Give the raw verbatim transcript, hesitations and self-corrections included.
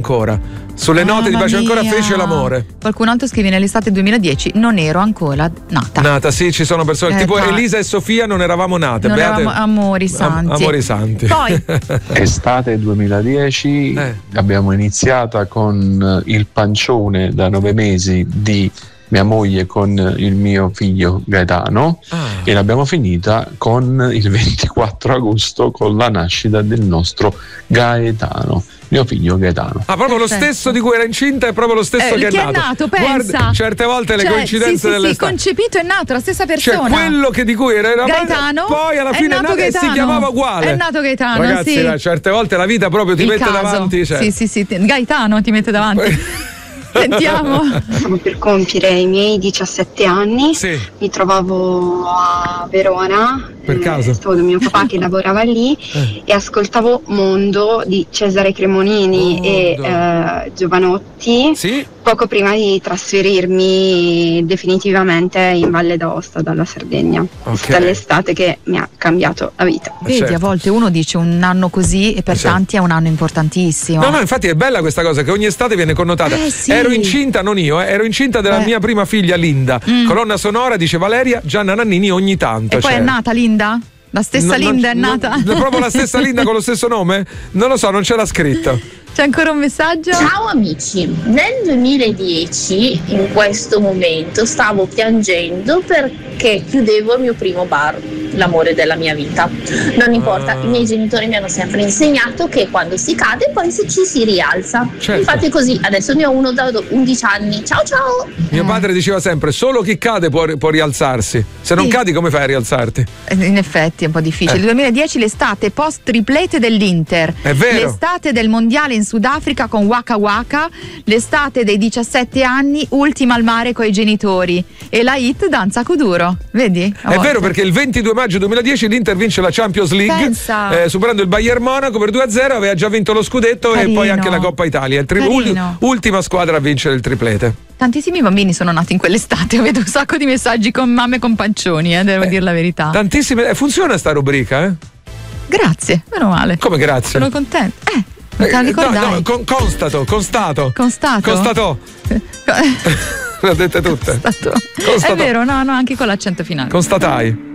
ancora. Sulle note Mamma di Bacio ancora mia. fece l'amore. Qualcun altro scrive: nell'estate duemiladieci non ero ancora nata. Nata, sì, ci sono persone. Eh, tipo pa- Elisa e Sofia non eravamo nate. Non Beate- eravamo amori santi. Am- amori santi. Poi Estate duemiladieci Eh. abbiamo iniziata con il pancione da nove mesi di mia moglie con il mio figlio Gaetano Ah. e l'abbiamo finita con il ventiquattro agosto con la nascita del nostro Gaetano, mio figlio Gaetano. Ah, proprio Perfetto. lo stesso di cui era incinta è proprio lo stesso Eh, che, che è è nato. nato, pensa. Guarda, certe volte le Cioè, coincidenze sì, sì, delle sì, concepito è nato la stessa Cioè persona. quello che di cui era, era Gaetano, poi alla è fine è nato nato e si Gaetano. chiamava uguale. È nato Gaetano, Ragazzi, sì. dai, certe volte la vita proprio ti Il mette caso. davanti. Cioè. Sì, sì, sì, ti- Gaetano ti mette davanti. Sentiamo. Stavo per compiere i miei diciassette anni, Sì. mi trovavo a Verona, Per caso? stavo da mio papà che lavorava lì Eh. e ascoltavo Mondo di Cesare Cremonini Mondo. e eh, Giovanotti Sì? poco prima di trasferirmi definitivamente in Valle d'Aosta dalla Sardegna. È Ok. stata l'estate che mi ha cambiato la vita. Vedi, certo. a volte uno dice un anno così e per Certo. tanti è un anno importantissimo. No, no, infatti è bella questa cosa che ogni estate viene connotata. Eh, sì. Ero incinta, non io, eh, ero incinta della Eh. mia prima figlia Linda. Mm. Colonna sonora, dice Valeria, Gianna Nannini ogni tanto. E poi cioè. è nata Linda? La stessa No, non- Linda è non- nata? proprio la stessa Linda con lo stesso nome? Non lo so, non c'era scritto. C'è ancora un messaggio? Ciao amici, nel duemiladieci in questo momento stavo piangendo perché chiudevo il mio primo bar, l'amore della mia vita. Non importa, Ah. i miei genitori mi hanno sempre insegnato che quando si cade poi si- ci si rialza. Certo. Infatti è così, adesso ne ho uno da undici anni. Ciao ciao! Mio padre diceva sempre: solo chi cade può, può rialzarsi. Se non Sì. cadi, come fai a rialzarti? Eh, In effetti è un po' difficile. Eh. Il duemiladieci l'estate post triplete dell'Inter. È vero. L'estate del mondiale in Sudafrica con Waka Waka. L'estate dei diciassette anni, ultima al mare coi genitori. E la hit Danza Kuduro. Vedi? A È volte. vero, perché il ventidue maggio duemiladieci l'Inter vince la Champions League, Pensa. eh, superando il Bayern Monaco per due a zero, aveva già vinto lo scudetto e Carino. poi anche la Coppa Italia. Il tri- Carino. ul- ultima squadra a vincere il triplete. Tantissimi bambini sono nati in quell'estate. Vedo un sacco di messaggi con mamme con pancioni, eh, devo Eh, dire la verità. Tantissime. eh, Funziona sta rubrica, eh? Grazie, meno male. Come grazie? Sono contenta. Eh, non te la Eh, ricordai? no, no, con- constato, constato. Constato? Constatò. Le ho dette tutte. Constato. Constatò. È vero, no, no, anche con l'accento finale. Constatai.